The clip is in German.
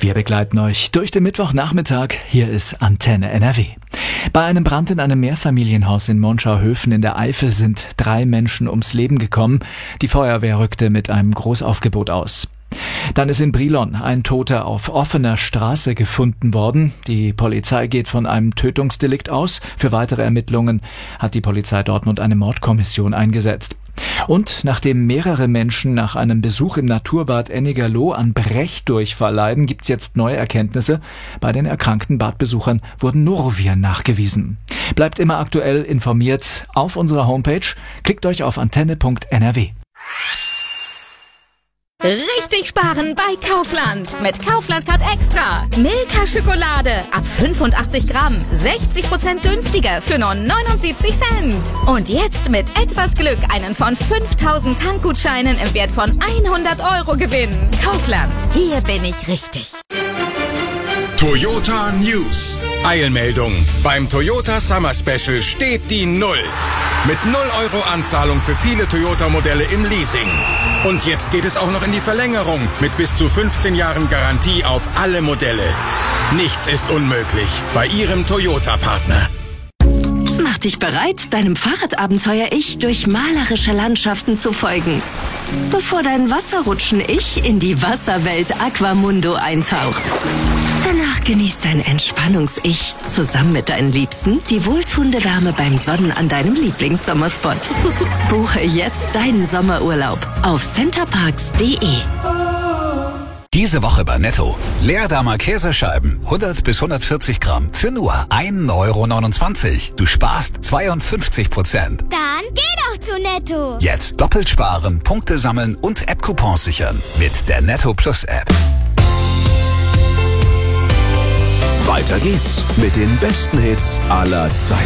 Wir begleiten euch durch den Mittwochnachmittag. Hier ist Antenne NRW. Bei einem Brand in einem Mehrfamilienhaus in Monschau-Höfen in der Eifel sind 3 Menschen ums Leben gekommen. Die Feuerwehr rückte mit einem Großaufgebot aus. Dann ist in Brilon ein Toter auf offener Straße gefunden worden. Die Polizei geht von einem Tötungsdelikt aus. Für weitere Ermittlungen hat die Polizei Dortmund eine Mordkommission eingesetzt. Und nachdem mehrere Menschen nach einem Besuch im Naturbad Ennigerloh an Brechdurchfall leiden, gibt's jetzt neue Erkenntnisse. Bei den erkrankten Badbesuchern wurden Noroviren nachgewiesen. Bleibt immer aktuell informiert auf unserer Homepage. Klickt euch auf antenne.nrw. Richtig sparen bei Kaufland. Mit Kaufland Card Extra. Milka Schokolade ab 85 Gramm. 60% günstiger für nur 79 Cent. Und jetzt mit etwas Glück einen von 5000 Tankgutscheinen im Wert von 100 € gewinnen. Kaufland. Hier bin ich richtig. Toyota News. Eilmeldung. Beim Toyota Summer Special steht die 0. Mit 0 € Anzahlung für viele Toyota-Modelle im Leasing. Und jetzt geht es auch noch in die Verlängerung mit bis zu 15 Jahren Garantie auf alle Modelle. Nichts ist unmöglich bei Ihrem Toyota-Partner. Mach dich bereit, deinem Fahrradabenteuer-Ich durch malerische Landschaften zu folgen. Bevor dein Wasserrutschen-Ich in die Wasserwelt Aquamundo eintaucht. Danach genießt dein Entspannungs-Ich zusammen mit deinen Liebsten die wohltuende Wärme beim Sonnen an deinem Lieblingssommerspot. Buche jetzt deinen Sommerurlaub auf centerparks.de. Diese Woche bei Netto. Leerdamer Käsescheiben, 100 bis 140 Gramm, für nur 1,29 €. Du sparst 52%. Dann geh doch zu Netto. Jetzt doppelt sparen, Punkte sammeln und App-Coupons sichern. Mit der Netto Plus App. Weiter geht's mit den besten Hits aller Zeiten.